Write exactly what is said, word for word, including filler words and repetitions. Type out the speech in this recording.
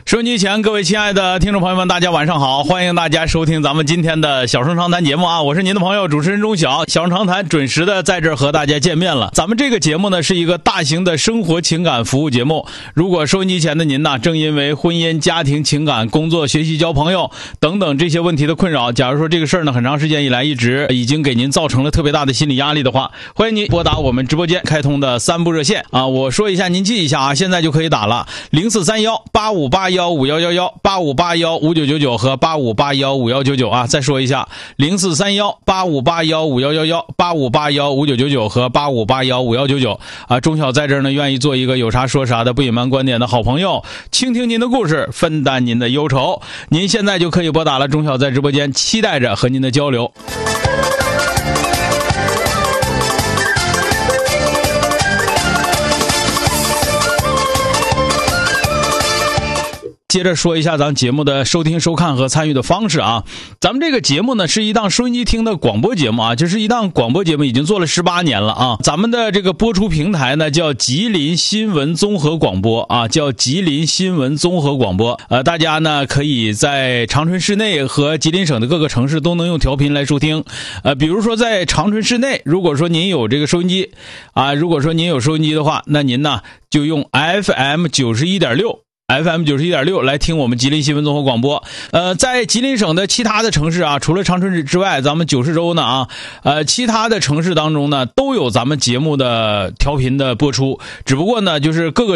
收音机前各位亲爱的听众朋友们，大家晚上好，欢迎大家收听咱们今天的小声长谈节目啊，我是您的朋友主持人钟晓，小声长谈准时的在这儿和大家见面了。咱们这个节目呢是一个大型的生活情感服务节目，如果收音机前的您呢正因为婚姻、家庭、情感、工作、学习、交朋友等等这些问题的困扰，假如说这个事儿呢很长时间以来一直已经给您造成了特别大的心理压力的话，欢迎您拨打我们直播间开通的三部热线啊，我说一下您记一下啊，现在就可以打了零四三一八五八一五一一一八五八一五九九九和八五八一五一九九啊，再说一下零四三一八五八一五一一一八五八一五九九九和八五八一五一九九啊，钟晓在这儿呢愿意做一个有啥说啥的不隐瞒观点的好朋友，倾听您的故事，分担您的忧愁。您现在就可以拨打了，钟晓在直播间期待着和您的交流。接着说一下咱节目的收听收看和参与的方式啊，咱们这个节目呢是一档收音机听的广播节目啊，就是一档广播节目，已经做了十八年了啊。咱们的这个播出平台呢叫吉林新闻综合广播啊，叫吉林新闻综合广播。呃，大家呢可以在长春市内和吉林省的各个城市都能用调频来收听。呃，比如说在长春市内，如果说您有这个收音机啊，如果说您有收音机的话，那您呢就用 F M 九十一点六。F M 九十一点六 来听我们吉林新闻综合广播。呃，在吉林省的其他的城市啊，除了长春之外，咱们九市州呢啊，呃，其他的城市当中呢都有咱们节目的调频的播出，只不过呢就是各个